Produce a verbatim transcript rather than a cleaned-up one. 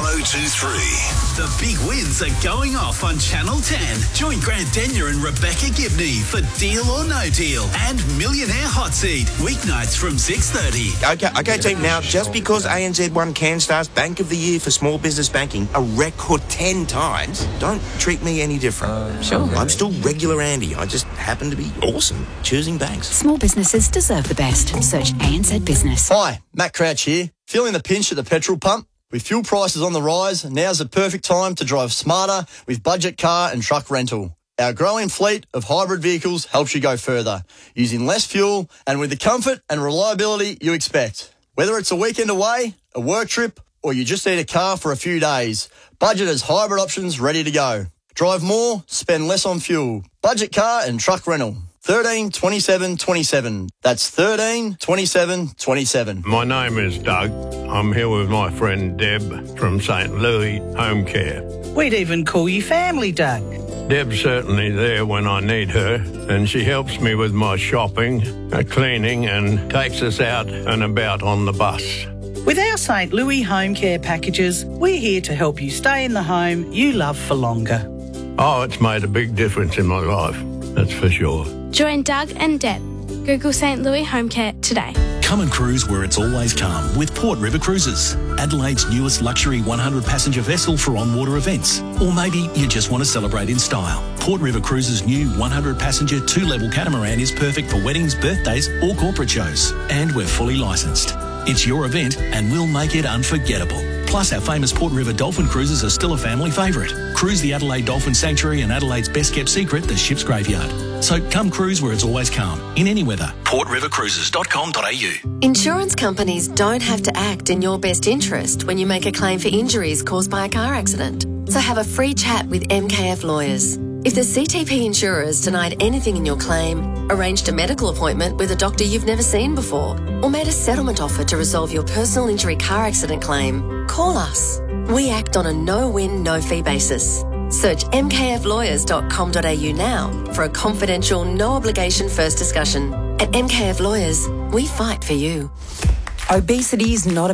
oh two three. The big wins are going off on Channel ten. Join Grant Denyer and Rebecca Gibney for Deal or No Deal and Millionaire Hot Seat, weeknights from six thirty. Okay, okay, team. Now, just because A N Z won CanStar's Bank of the Year for small business banking a record ten times, don't treat me any different. Uh, sure. I'm still regular Andy. I just happen to be awesome choosing banks. Small businesses deserve the best. Search A N Z Business. Hi, Matt Crouch here. Feeling the pinch at the petrol pump? With fuel prices on the rise, now's the perfect time to drive smarter with budget car and truck rental. Our growing fleet of hybrid vehicles helps you go further, using less fuel and with the comfort and reliability you expect. Whether it's a weekend away, a work trip, or you just need a car for a few days, Budget has hybrid options ready to go. Drive more, spend less on fuel. Budget car and truck rental. thirteen twenty-seven twenty-seven. That's thirteen twenty-seven twenty-seven. My name is Doug. I'm here with my friend Deb from Saint Louis Home Care. We'd even call you family, Doug. Deb's certainly there when I need her, and she helps me with my shopping, uh, cleaning, and takes us out and about on the bus. With our Saint Louis Home Care packages, we're here to help you stay in the home you love for longer. Oh, it's made a big difference in my life, that's for sure. Join Doug and Deb. Google Saint Louis Home Care today. Come and cruise where it's always calm with Port River Cruises, Adelaide's newest luxury one hundred passenger vessel for on-water events. Or maybe you just want to celebrate in style. Port River Cruises' new one hundred passenger two-level catamaran is perfect for weddings, birthdays or corporate shows. And we're fully licensed. It's your event and we'll make it unforgettable. Plus, our famous Port River Dolphin Cruises are still a family favourite. Cruise the Adelaide Dolphin Sanctuary and Adelaide's best-kept secret, the Ship's Graveyard. So come cruise where it's always calm, in any weather. port river cruises dot com dot a u. Insurance companies don't have to act in your best interest when you make a claim for injuries caused by a car accident. So have a free chat with M K F Lawyers. If the C T P insurers denied anything in your claim, arranged a medical appointment with a doctor you've never seen before, or made a settlement offer to resolve your personal injury car accident claim, call us. We act on a no-win, no-fee basis. Search m k f lawyers dot com dot a u now for a confidential, no-obligation first discussion. At M K F Lawyers, we fight for you. Obesity is not a